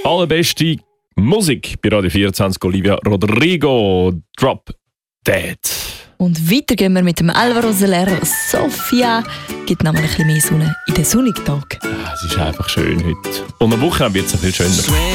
allerbeste Musik bei Radio 24, Olivia Rodrigo, Drop Dead. Und weiter gehen wir mit dem Alvaro Soler. Sofia gibt noch mal ein bisschen mehr Sonne in den sonnigen Tag. Es ist einfach schön heute. Und am Wochenende wird es viel schöner.